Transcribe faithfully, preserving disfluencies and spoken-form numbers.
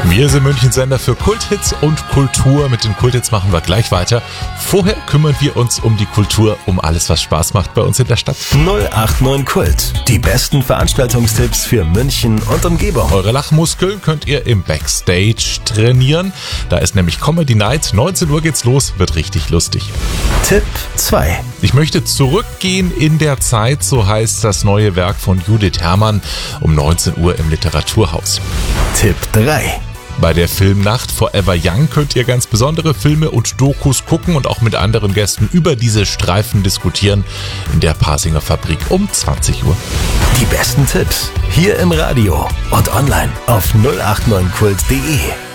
Wir sind München Sender für Kulthits und Kultur. Mit den Kulthits machen wir gleich weiter. Vorher kümmern wir uns um die Kultur, um alles, was Spaß macht bei uns in der Stadt. null acht neun Kult. Die besten Veranstaltungstipps für München und Umgebung. Eure Lachmuskeln könnt ihr im Backstage trainieren. Da ist nämlich Comedy Night. neunzehn Uhr geht's los, wird richtig lustig. Tipp zwei. Ich möchte zurückgehen in der Zeit, so heißt das neue Werk von Judith Herrmann um neunzehn Uhr im Literaturhaus. Tipp drei. Bei der Filmnacht Forever Young könnt ihr ganz besondere Filme und Dokus gucken und auch mit anderen Gästen über diese Streifen diskutieren in der Pasinger Fabrik um zwanzig Uhr. Die besten Tipps hier im Radio und online auf null acht neun kult punkt de.